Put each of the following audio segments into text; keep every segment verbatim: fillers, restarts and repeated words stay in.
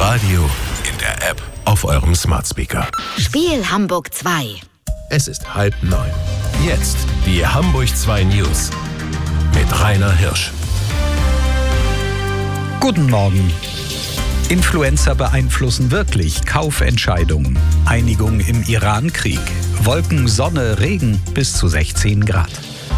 Radio, in der App, auf eurem Smart Speaker. Spiel Hamburg zwei. Es ist halb neun. Jetzt die Hamburg zwei News mit Rainer Hirsch. Guten Morgen. Influencer beeinflussen wirklich Kaufentscheidungen. Einigung im Iran-Krieg. Wolken, Sonne, Regen bis zu sechzehn Grad.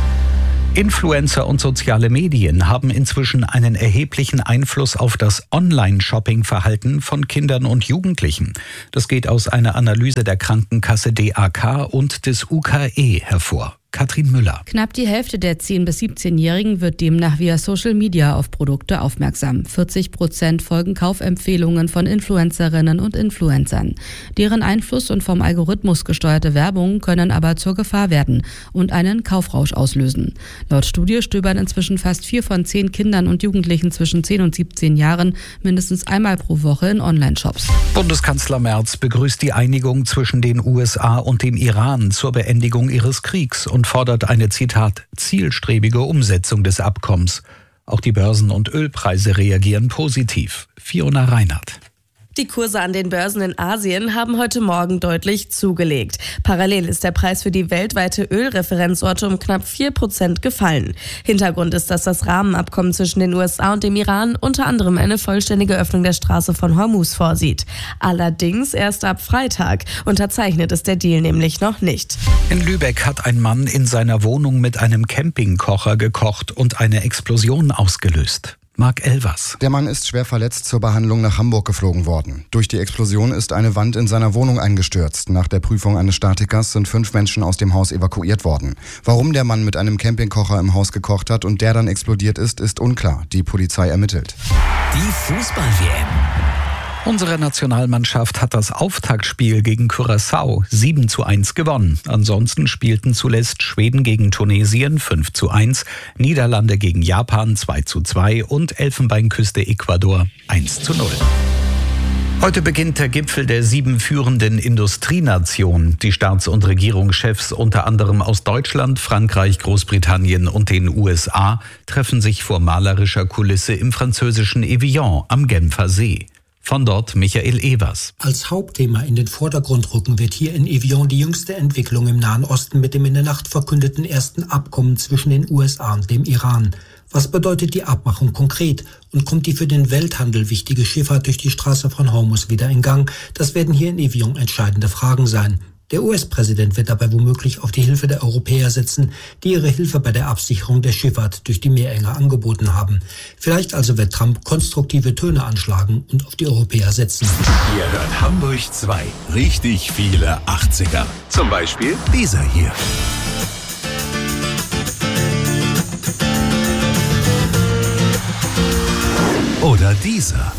Influencer und soziale Medien haben inzwischen einen erheblichen Einfluss auf das Online-Shopping-Verhalten von Kindern und Jugendlichen. Das geht aus einer Analyse der Krankenkasse D A K und des U K E hervor. Katrin Müller. Knapp die Hälfte der zehn- bis siebzehnjährigen wird demnach via Social Media auf Produkte aufmerksam. vierzig Prozent folgen Kaufempfehlungen von Influencerinnen und Influencern. Deren Einfluss und vom Algorithmus gesteuerte Werbung können aber zur Gefahr werden und einen Kaufrausch auslösen. Laut Studie stöbern inzwischen fast vier von zehn Kindern und Jugendlichen zwischen zehn und siebzehn Jahren mindestens einmal pro Woche in Online-Shops. Bundeskanzler Merz begrüßt die Einigung zwischen den U S A und dem Iran zur Beendigung ihres Kriegs und und fordert eine, Zitat, zielstrebige Umsetzung des Abkommens. Auch die Börsen und Ölpreise reagieren positiv. Fiona Reinhardt. Die Kurse an den Börsen in Asien haben heute Morgen deutlich zugelegt. Parallel ist der Preis für die weltweite Ölreferenzorte um knapp vier Prozent gefallen. Hintergrund ist, dass das Rahmenabkommen zwischen den U S A und dem Iran unter anderem eine vollständige Öffnung der Straße von Hormuz vorsieht. Allerdings erst ab Freitag. Unterzeichnet ist der Deal nämlich noch nicht. In Lübeck hat ein Mann in seiner Wohnung mit einem Campingkocher gekocht und eine Explosion ausgelöst. Marc Elvers. Der Mann ist schwer verletzt zur Behandlung nach Hamburg geflogen worden. Durch die Explosion ist eine Wand in seiner Wohnung eingestürzt. Nach der Prüfung eines Statikers sind fünf Menschen aus dem Haus evakuiert worden. Warum der Mann mit einem Campingkocher im Haus gekocht hat und der dann explodiert ist, ist unklar. Die Polizei ermittelt. Die Fußball-W M. Unsere Nationalmannschaft hat das Auftaktspiel gegen Curaçao sieben zu eins gewonnen. Ansonsten spielten zuletzt Schweden gegen Tunesien fünf zu eins, Niederlande gegen Japan zwei zu zwei und Elfenbeinküste Ecuador eins zu null. Heute beginnt der Gipfel der sieben führenden Industrienationen. Die Staats- und Regierungschefs, unter anderem aus Deutschland, Frankreich, Großbritannien und den U S A, treffen sich vor malerischer Kulisse im französischen Evian am Genfer See. Von dort Michael Evers. Als Hauptthema in den Vordergrund rücken wird hier in Evian die jüngste Entwicklung im Nahen Osten mit dem in der Nacht verkündeten ersten Abkommen zwischen den U S A und dem Iran. Was bedeutet die Abmachung konkret und kommt die für den Welthandel wichtige Schifffahrt durch die Straße von Hormuz wieder in Gang? Das werden hier in Evian entscheidende Fragen sein. Der U S-Präsident wird dabei womöglich auf die Hilfe der Europäer setzen, die ihre Hilfe bei der Absicherung der Schifffahrt durch die Meerenge angeboten haben. Vielleicht also wird Trump konstruktive Töne anschlagen und auf die Europäer setzen. Ihr hört Hamburg zwei. Richtig viele achtziger. Zum Beispiel dieser hier. Oder dieser.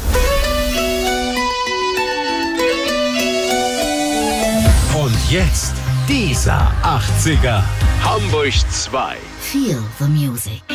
Und jetzt dieser achtziger. Hamburg zwei. Feel the music.